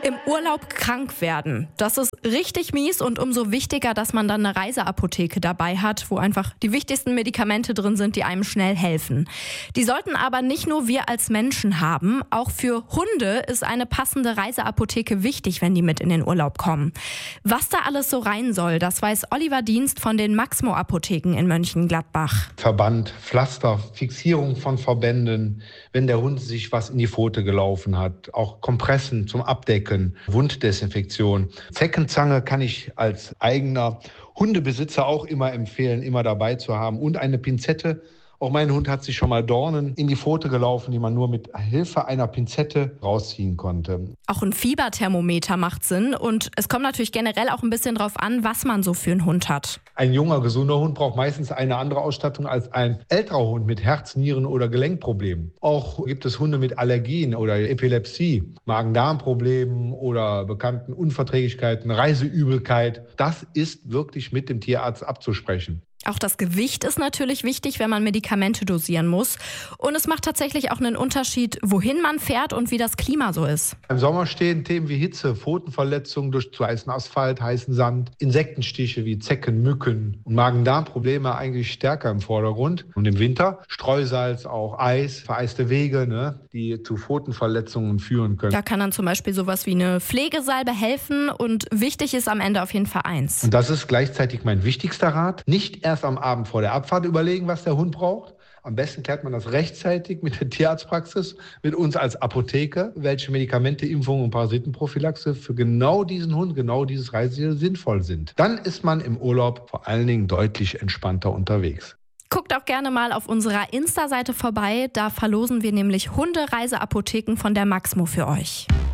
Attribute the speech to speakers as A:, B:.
A: Im Urlaub krank werden. Das ist richtig mies und umso wichtiger, dass man dann eine Reiseapotheke dabei hat, wo einfach die wichtigsten Medikamente drin sind, die einem schnell helfen. Die sollten aber nicht nur wir als Menschen haben. Auch für Hunde ist eine passende Reiseapotheke wichtig, wenn die mit in den Urlaub kommen. Was da alles so rein soll, das weiß Oliver Dienst von den Maxmo-Apotheken in Mönchengladbach.
B: Verband, Pflaster, Fixierung von Verbänden, wenn der Hund sich was in die Pfote gelaufen hat, auch Kompressen zum Abdecken, Wunddesinfektion. Zeckenzange kann ich als eigener Hundebesitzer auch immer empfehlen, immer dabei zu haben, und eine Pinzette. Auch mein Hund hat sich schon mal Dornen in die Pfote gelaufen, die man nur mit Hilfe einer Pinzette rausziehen konnte.
A: Auch ein Fieberthermometer macht Sinn und es kommt natürlich generell auch ein bisschen drauf an, was man so für einen Hund hat.
B: Ein junger, gesunder Hund braucht meistens eine andere Ausstattung als ein älterer Hund mit Herz-, Nieren- oder Gelenkproblemen. Auch gibt es Hunde mit Allergien oder Epilepsie, Magen-Darm-Problemen oder bekannten Unverträglichkeiten, Reiseübelkeit. Das ist wirklich mit dem Tierarzt abzusprechen.
A: Auch das Gewicht ist natürlich wichtig, wenn man Medikamente dosieren muss. Und es macht tatsächlich auch einen Unterschied, wohin man fährt und wie das Klima so ist.
B: Im Sommer stehen Themen wie Hitze, Pfotenverletzungen durch zu heißen Asphalt, heißen Sand, Insektenstiche wie Zecken, Mücken und Magen-Darm-Probleme eigentlich stärker im Vordergrund. Und im Winter Streusalz, auch Eis, vereiste Wege, die zu Pfotenverletzungen führen können.
A: Da kann dann zum Beispiel sowas wie eine Pflegesalbe helfen und wichtig ist am Ende auf jeden Fall eins.
B: Und das ist gleichzeitig mein wichtigster Rat. Nicht erst am Abend vor der Abfahrt überlegen, was der Hund braucht. Am besten klärt man das rechtzeitig mit der Tierarztpraxis, mit uns als Apotheke, welche Medikamente, Impfungen und Parasitenprophylaxe für genau diesen Hund, genau dieses Reiseziel sinnvoll sind. Dann ist man im Urlaub vor allen Dingen deutlich entspannter unterwegs.
A: Guckt auch gerne mal auf unserer Insta-Seite vorbei. Da verlosen wir nämlich Hundereiseapotheken von der Maxmo für euch.